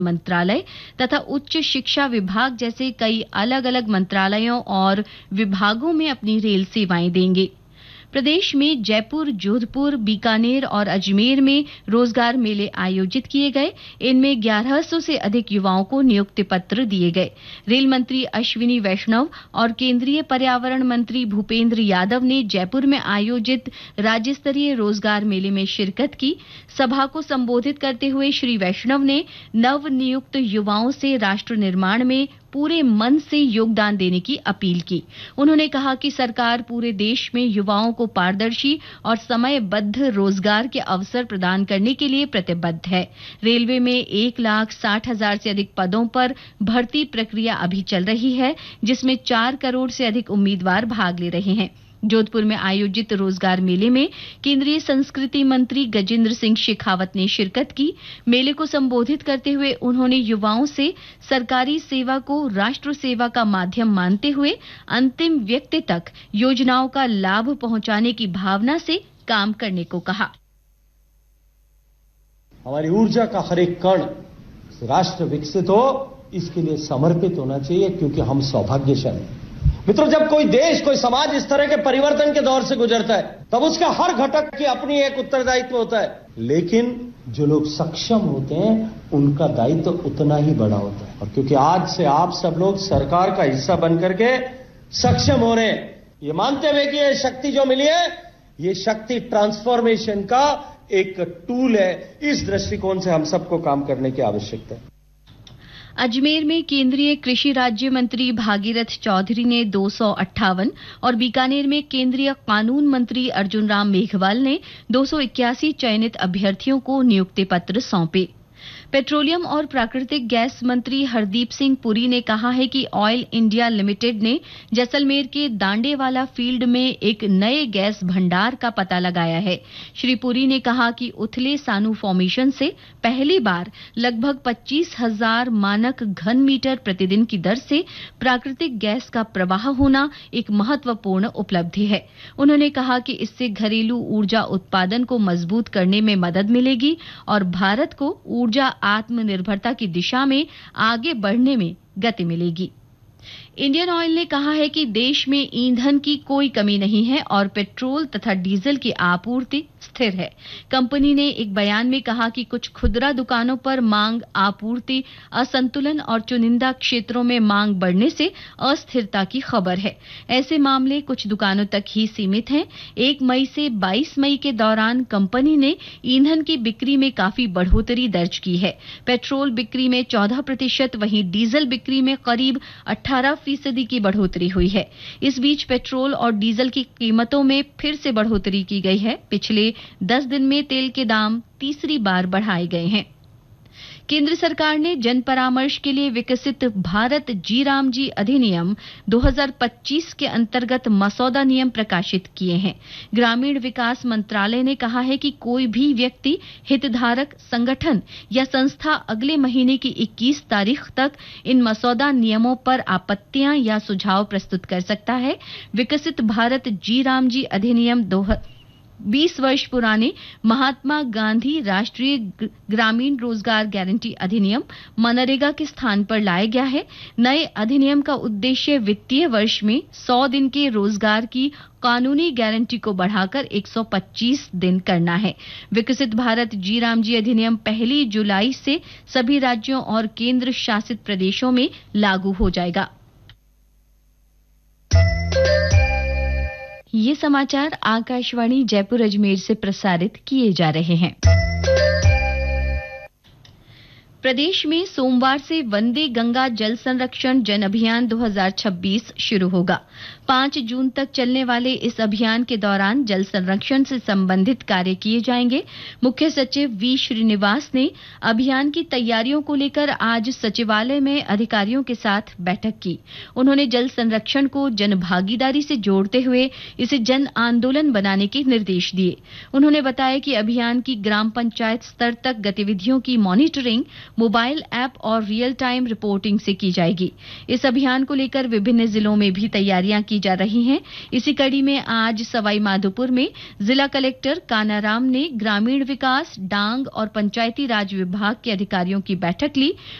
मंत्रालय तथा उच्च शिक्षा विभाग जैसे कई अलग-अलग मंत्रालयों और विभागों में अपनी रेल सेवाएं देंगे। प्रदेश में जयपुर, जोधपुर, बीकानेर और अजमेर में रोजगार मेले आयोजित किए गए। इनमें 1100 से अधिक युवाओं को नियुक्ति पत्र दिए गए। रेल मंत्री अश्विनी वैष्णव और केंद्रीय पर्यावरण मंत्री भूपेंद्र यादव ने जयपुर में आयोजित राज्य स्तरीय रोजगार मेले में शिरकत की। सभा को संबोधित करते हुए श्री वैष्णव ने नवनियुक्त युवाओं से राष्ट्र निर्माण में पूरे मन से योगदान देने की अपील की। उन्होंने कहा कि सरकार पूरे देश में युवाओं को पारदर्शी और समयबद्ध रोजगार के अवसर प्रदान करने के लिए प्रतिबद्ध है। रेलवे में 1,60,000 से अधिक पदों पर भर्ती प्रक्रिया अभी चल रही है, जिसमें 4 करोड़ से अधिक उम्मीदवार भाग ले रहे हैं। जोधपुर में आयोजित रोजगार मेले में केंद्रीय संस्कृति मंत्री गजेंद्र सिंह शेखावत ने शिरकत की। मेले को संबोधित करते हुए उन्होंने युवाओं से सरकारी सेवा को राष्ट्र सेवा का माध्यम मानते हुए अंतिम व्यक्ति तक योजनाओं का लाभ पहुंचाने की भावना से काम करने को कहा। हमारी ऊर्जा का हर एक कण राष्ट्र विकसित हो, इसके लिए समर्पित होना चाहिए, क्योंकि हम सौभाग्यशाली हैं। मित्रों, जब कोई देश, कोई समाज इस तरह के परिवर्तन के दौर से गुजरता है, तब उसका हर घटक की अपनी एक उत्तरदायित्व होता है। लेकिन जो लोग सक्षम होते हैं, उनका दायित्व उतना ही बड़ा होता है। और क्योंकि आज से आप सब लोग सरकार का हिस्सा बन करके सक्षम हो रहे हैं, ये मानते हुए कि ये शक्ति जो मिली है, ये शक्ति ट्रांसफॉर्मेशन का एक टूल है। इस दृष्टिकोण से हम सबको काम करने की आवश्यकता है। अजमेर में केंद्रीय कृषि राज्य मंत्री भागीरथ चौधरी ने 258 और बीकानेर में केंद्रीय कानून मंत्री अर्जुन राम मेघवाल ने 281 चयनित अभ्यर्थियों को नियुक्ति पत्र सौंपे। पेट्रोलियम और प्राकृतिक गैस मंत्री हरदीप सिंह पुरी ने कहा है कि ऑयल इंडिया लिमिटेड ने जैसलमेर के दांडेवाला फील्ड में एक नए गैस भंडार का पता लगाया है। श्री पुरी ने कहा कि उथले सानू फॉर्मेशन से पहली बार लगभग 25,000 मानक घन मीटर प्रतिदिन की दर से प्राकृतिक गैस का प्रवाह होना एक महत्वपूर्ण उपलब्धि है। उन्होंने कहा कि इससे घरेलू ऊर्जा उत्पादन को मजबूत करने में मदद मिलेगी और भारत को ऊर्जा आत्मनिर्भरता की दिशा में आगे बढ़ने में गति मिलेगी। इंडियन ऑयल ने कहा है कि देश में ईंधन की कोई कमी नहीं है और पेट्रोल तथा डीजल की आपूर्ति स्थिर है। कंपनी ने एक बयान में कहा कि कुछ खुदरा दुकानों पर मांग आपूर्ति असंतुलन और चुनिंदा क्षेत्रों में मांग बढ़ने से अस्थिरता की खबर है। ऐसे मामले कुछ दुकानों तक ही सीमित हैं। 1 मई से 22 मई के दौरान कंपनी ने ईंधन की बिक्री में काफी बढ़ोतरी दर्ज की है। पेट्रोल बिक्री में 14%, वहीं डीजल बिक्री में करीब 18% की बढ़ोतरी हुई है। इस बीच पेट्रोल और डीजल की कीमतों में फिर से बढ़ोतरी की गई है। पिछले 10 दिन में तेल के दाम तीसरी बार बढ़ाए गए हैं। केंद्र सरकार ने जन परामर्श के लिए विकसित भारत जी राम जी अधिनियम 2025 के अंतर्गत मसौदा नियम प्रकाशित किए हैं। ग्रामीण विकास मंत्रालय ने कहा है कि कोई भी व्यक्ति, हितधारक संगठन या संस्था अगले महीने की 21 तारीख तक इन मसौदा नियमों पर आपत्तियां या सुझाव प्रस्तुत कर सकता है। विकसित भारत जी राम जी अधिनियम 20 वर्ष पुराने महात्मा गांधी राष्ट्रीय ग्रामीण रोजगार गारंटी अधिनियम मनरेगा के स्थान पर लाया गया है। नए अधिनियम का उद्देश्य वित्तीय वर्ष में 100 दिन के रोजगार की कानूनी गारंटी को बढ़ाकर 125 दिन करना है। विकसित भारत जी राम जी अधिनियम 1 जुलाई से सभी राज्यों और केंद्र शासित प्रदेशों में लागू हो जाएगा। ये समाचार आकाशवाणी जयपुर अजमेर से प्रसारित किए जा रहे हैं। प्रदेश में सोमवार से वंदे गंगा जल संरक्षण जन अभियान 2026 शुरू होगा। 5 जून तक चलने वाले इस अभियान के दौरान जल संरक्षण से संबंधित कार्य किए जाएंगे। मुख्य सचिव वी श्रीनिवास ने अभियान की तैयारियों को लेकर आज सचिवालय में अधिकारियों के साथ बैठक की। उन्होंने जल संरक्षण को जन भागीदारी से जोड़ते हुए इसे जन आंदोलन बनाने के निर्देश दिए। उन्होंने बताया कि अभियान की ग्राम पंचायत स्तर तक गतिविधियों की मॉनिटरिंग मोबाइल ऐप और रियल टाइम रिपोर्टिंग से की जाएगी। इस अभियान को लेकर विभिन्न जिलों में भी तैयारियां की जा रही हैं। इसी कड़ी में आज सवाई माधोपुर में जिला कलेक्टर कानाराम ने ग्रामीण विकास, डांग और पंचायती राज विभाग के अधिकारियों की बैठक ली